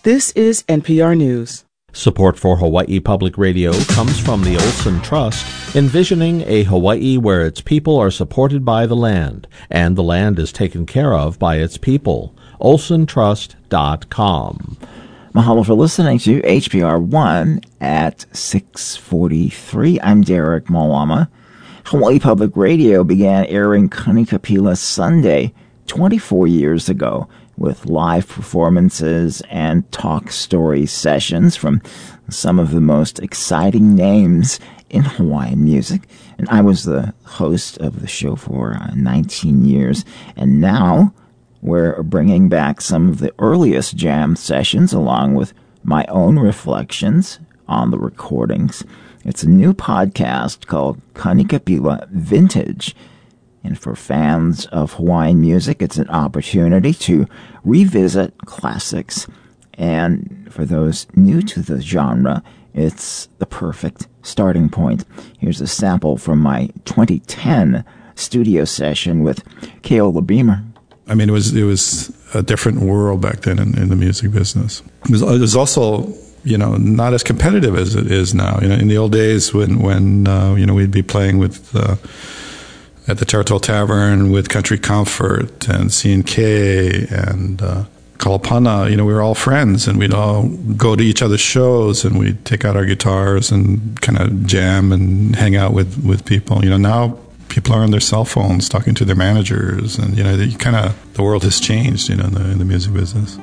This is NPR News. Support for Hawaii Public Radio comes from the Olson Trust, envisioning a Hawaii where its people are supported by the land, and the land is taken care of by its people. olsontrust.com. Mahalo for listening to HPR 1 at 6:43. I'm Derek Malama. Hawaii Public Radio began airing Kanikapila Sunday 24 years ago with live performances and talk story sessions from some of the most exciting names in Hawaiian music. And I was the host of the show for 19 years. And now we're bringing back some of the earliest jam sessions along with my own reflections on the recordings. It's a new podcast called Kanikapila Vintage. And for fans of Hawaiian music, it's an opportunity to revisit classics. And for those new to the genre, it's the perfect starting point. Here's a sample from my 2010 studio session with Keola Beamer. I mean, it was a different world back then in the music business. It was also, not as competitive as it is now. In the old days when we'd be playing with at the Territorial Tavern with Country Comfort and C&K and Kalapana, we were all friends, and we'd all go to each other's shows, and we'd take out our guitars and kind of jam and hang out with people. Now people are on their cell phones talking to their managers, and the world has changed, in the music business.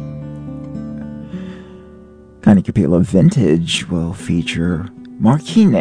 Kanikapila Vintage will feature marquee names